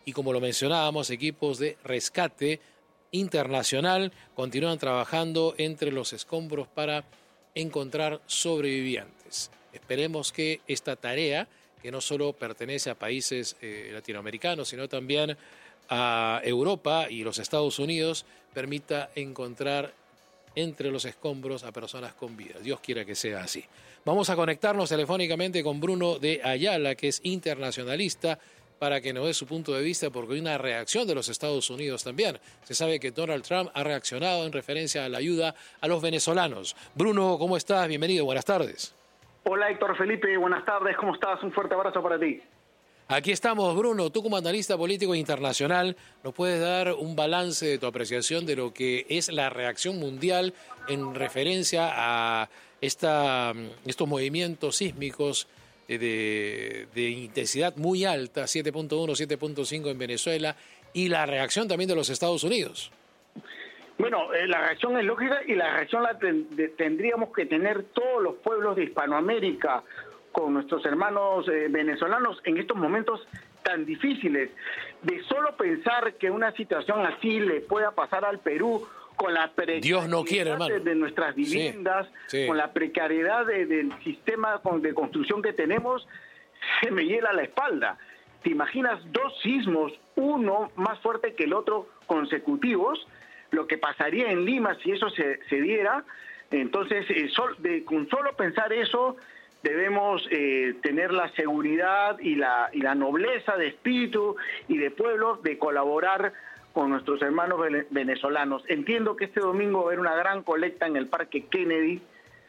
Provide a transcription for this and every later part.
y, como lo mencionábamos, equipos de rescate internacional continúan trabajando entre los escombros para encontrar sobrevivientes. Esperemos que esta tarea, que no solo pertenece a países latinoamericanos, sino también a Europa y los Estados Unidos, permita encontrar entre los escombros a personas con vida. Dios quiera que sea así. Vamos a conectarnos telefónicamente con Bruno de Ayala, que es internacionalista, para que nos dé su punto de vista, porque hay una reacción de los Estados Unidos también. Se sabe que Donald Trump ha reaccionado en referencia a la ayuda a los venezolanos. Bruno, ¿cómo estás? Bienvenido, buenas tardes. Hola, Héctor Felipe, buenas tardes, ¿cómo estás? Un fuerte abrazo para ti. Aquí estamos, Bruno. Tú, como analista político internacional, ¿nos puedes dar un balance de tu apreciación de lo que es la reacción mundial en referencia a estos movimientos sísmicos de intensidad muy alta, 7.1, 7.5 en Venezuela, y la reacción también de los Estados Unidos? Bueno, la reacción es lógica y la reacción la tendríamos que tener todos los pueblos de Hispanoamérica con nuestros hermanos venezolanos en estos momentos tan difíciles. De solo pensar que una situación así le pueda pasar al Perú, con la precariedad Dios no quiere, hermano, de nuestras viviendas, sí. Con la precariedad del sistema de construcción que tenemos, se me hiela la espalda. ¿Te imaginas 2 sismos, uno más fuerte que el otro consecutivos? Lo que pasaría en Lima si eso se diera. Entonces, con solo pensar eso, debemos tener la seguridad y la nobleza de espíritu y de pueblo de colaborar con nuestros hermanos venezolanos. Entiendo que este domingo va a haber una gran colecta en el Parque Kennedy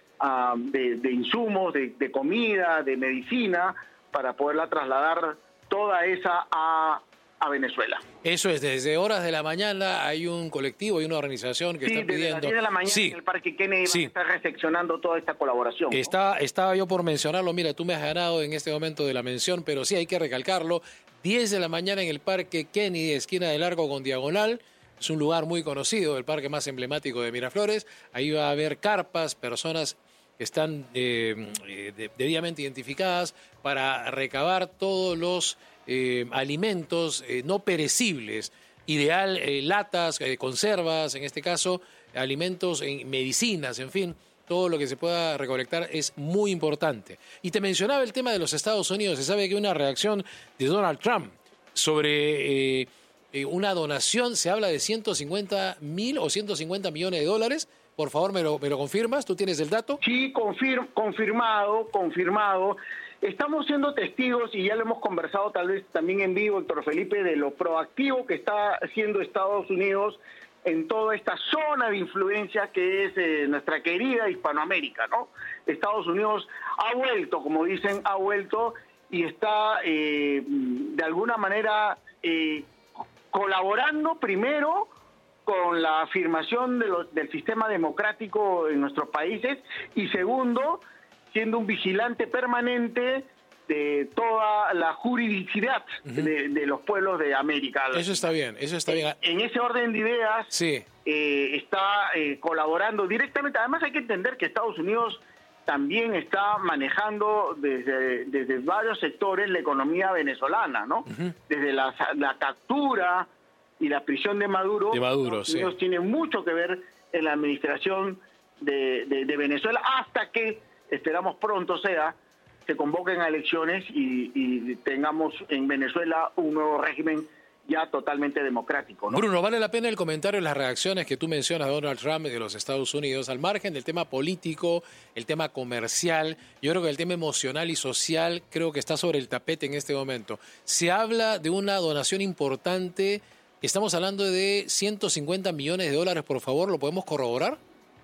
de insumos, de comida, de medicina, para poderla trasladar toda esa a Venezuela. Eso es, desde horas de la mañana hay un colectivo y una organización que está pidiendo... desde las 10 de la mañana en el Parque Kennedy van a estar recepcionando toda esta colaboración. Estaba yo por mencionarlo, mira, tú me has ganado en este momento de la mención, pero sí hay que recalcarlo, 10 de la mañana en el Parque Kennedy, esquina de Largo con Diagonal. Es un lugar muy conocido, el parque más emblemático de Miraflores. Ahí va a haber carpas, personas que están debidamente identificadas para recabar todos los alimentos no perecibles, ideal, latas, conservas, en este caso, alimentos, medicinas, en fin, todo lo que se pueda recolectar es muy importante. Y te mencionaba el tema de los Estados Unidos. Se sabe que hay una reacción de Donald Trump sobre una donación, se habla de 150.000 o 150 millones de dólares. Por favor, ¿me lo confirmas? ¿Tú tienes el dato? Sí, confirmado. Estamos siendo testigos, y ya lo hemos conversado tal vez también en vivo, Héctor Felipe, de lo proactivo que está haciendo Estados Unidos en toda esta zona de influencia que es nuestra querida Hispanoamérica, ¿no? Estados Unidos ha vuelto, como dicen, y está de alguna manera colaborando primero con la afirmación del sistema democrático en nuestros países, y segundo, siendo un vigilante permanente de toda la juridicidad de los pueblos de América. Eso está bien. En ese orden de ideas, sí. Está colaborando directamente. Además, hay que entender que Estados Unidos también está manejando desde varios sectores la economía venezolana, ¿no? Desde la captura y la prisión de Maduro. Estados Unidos tiene mucho que ver en la administración de Venezuela, hasta que esperamos pronto se convoquen a elecciones y tengamos en Venezuela un nuevo régimen ya totalmente democrático, ¿no? Bruno, vale la pena el comentario y las reacciones que tú mencionas de Donald Trump de los Estados Unidos, al margen del tema político, el tema comercial. Yo creo que el tema emocional y social creo que está sobre el tapete en este momento. Se habla de una donación importante, estamos hablando de 150 millones de dólares, por favor, ¿lo podemos corroborar?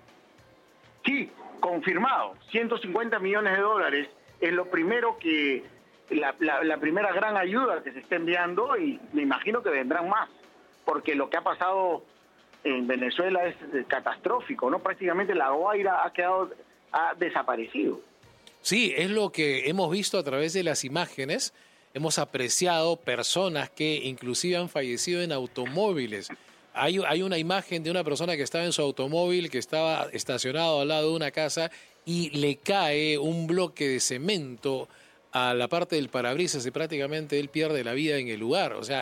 Sí, confirmado, 150 millones de dólares es lo primero que, la primera gran ayuda que se está enviando, y me imagino que vendrán más, porque lo que ha pasado en Venezuela es catastrófico, ¿no? Prácticamente La Guaira ha desaparecido. Sí, es lo que hemos visto a través de las imágenes. Hemos apreciado personas que inclusive han fallecido en automóviles. Hay una imagen de una persona que estaba en su automóvil, que estaba estacionado al lado de una casa, y le cae un bloque de cemento a la parte del parabrisas y prácticamente él pierde la vida en el lugar. O sea,